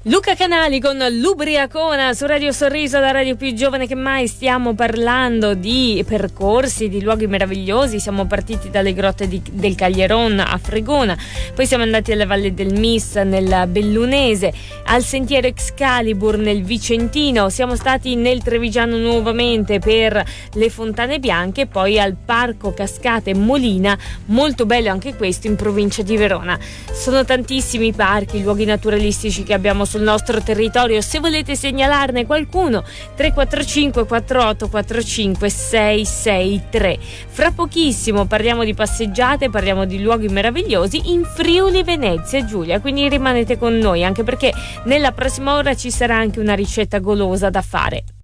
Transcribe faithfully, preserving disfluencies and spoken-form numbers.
Luca Canali con l'Ubriacona su Radio Sorriso, la radio più giovane che mai. Stiamo parlando di percorsi, di luoghi meravigliosi. Siamo partiti dalle grotte di, del Caglieron a Fregona, poi siamo andati alle Valli del Mis nel Bellunese, al Sentiero Excalibur nel Vicentino, siamo stati nel Trevigiano nuovamente per le Fontane Bianche, poi al Parco Cascate Molina, molto bello anche questo, in provincia di Verona. Sono tantissimi i parchi, i luoghi naturalistici che abbiamo sul nostro territorio. Se volete segnalarne qualcuno, tre quattro cinque quattro otto quattro cinque sei sei tre. Fra pochissimo parliamo di passeggiate, parliamo di luoghi meravigliosi in Friuli Venezia Giulia, quindi rimanete con noi, anche perché nella prossima ora ci sarà anche una ricetta golosa da fare.